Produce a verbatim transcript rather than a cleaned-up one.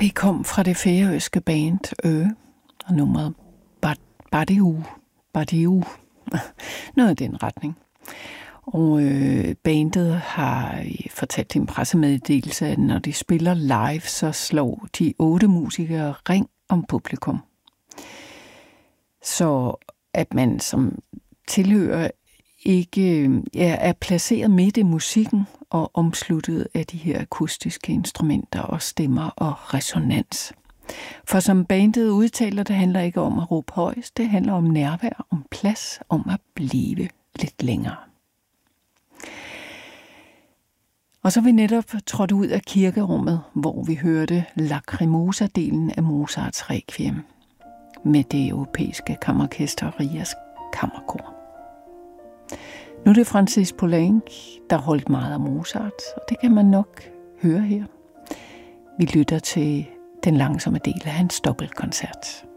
Vi kom fra det færøske band Ø, og nummeret Badiou, Badiou, noget i den retning. Og øh, bandet har fortalt i en pressemeddelelse, at når de spiller live, så slår de otte musikere ring om publikum. Så at man som tilhører ikke er, er placeret midt i musikken og omsluttet af de her akustiske instrumenter og stemmer og resonans. For som bandet udtaler, det handler ikke om at råbe højst, det handler om nærvær, om plads, om at blive lidt længere. Og så er vi netop trådt ud af kirkerummet, hvor vi hørte Lacrimosa-delen af Mozarts Requiem med det europæiske kammerorkester Rias Kammerkor. Nu er det Francis Poulenc, der holdt meget af Mozart, og det kan man nok høre her. Vi lytter til den langsomme del af hans dobbeltkoncert.